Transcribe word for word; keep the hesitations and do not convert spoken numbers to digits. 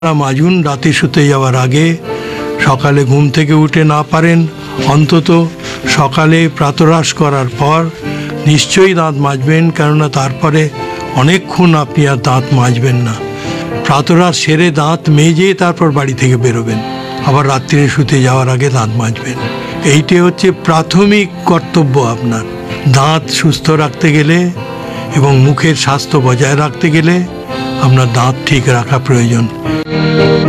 মাজুন রাতে শুতে যাওয়ার আগে। সকালে ঘুম থেকে উঠে না পারেন অন্তত সকালে প্রাতরাশ করার পর নিশ্চয়ই দাঁত মাজবেন, কেননা তারপরে অনেকক্ষণ আপনি আর দাঁত মাজবেন না। প্রাতরাশ সেরে দাঁত মেজে তারপর বাড়ি থেকে বেরোবেন, আবার রাত্রে শুতে যাওয়ার আগে দাঁত মাজবেন। এইটি হচ্ছে প্রাথমিক কর্তব্য আপনার। দাঁত সুস্থ রাখতে গেলে এবং মুখের স্বাস্থ্য বজায় রাখতে গেলে আপনার দাঁত ঠিক রাখা প্রয়োজন।